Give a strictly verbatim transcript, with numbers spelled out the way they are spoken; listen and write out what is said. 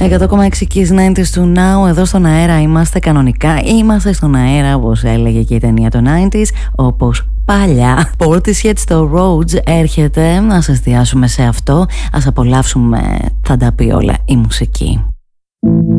εκατό κόμμα έξι Kiss ενενήντα του Now. Εδώ στον αέρα είμαστε κανονικά. Είμαστε στον αέρα, όπως έλεγε και η ταινία του ενενήντα, όπως παλιά. Portishead στο Rhodes έρχεται. Ας εστιάσουμε σε αυτό. Ας απολαύσουμε, θα τα πει όλα η μουσική.